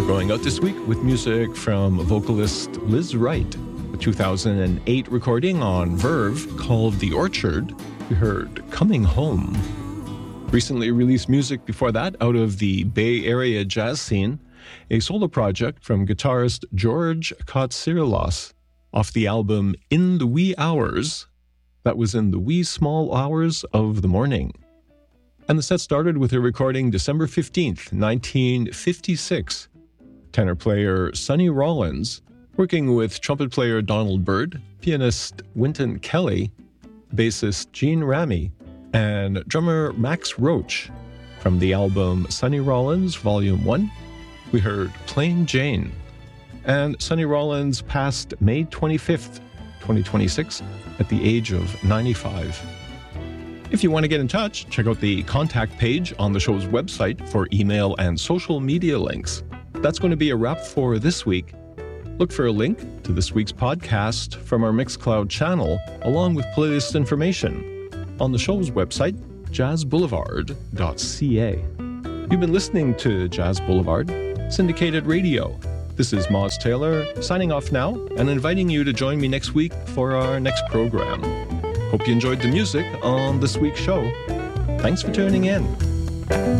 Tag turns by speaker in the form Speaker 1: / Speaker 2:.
Speaker 1: Going out this week with music from vocalist Liz Wright, a 2008 recording on Verve called The Orchard. We heard Coming Home. Recently released music before that out of the Bay Area jazz scene, a solo project from guitarist George Katsirilos off the album In the Wee Hours. That was in the wee small hours of the morning. And the set started with a recording December 15th, 1956. Tenor player Sonny Rollins, working with trumpet player Donald Byrd, pianist Wynton Kelly, bassist Gene Ramey, and drummer Max Roach. From the album Sonny Rollins Volume 1, we heard Plain Jane. And Sonny Rollins passed May 25th, 2026, at the age of 95. If you want to get in touch, check out the contact page on the show's website for email and social media links. That's going to be a wrap for this week. Look for a link to this week's podcast from our Mixcloud channel, along with playlist information on the show's website, jazzboulevard.ca. You've been listening to Jazz Boulevard, syndicated radio. This is Moz Taylor, signing off now and inviting you to join me next week for our next program. Hope you enjoyed the music on this week's show. Thanks for tuning in.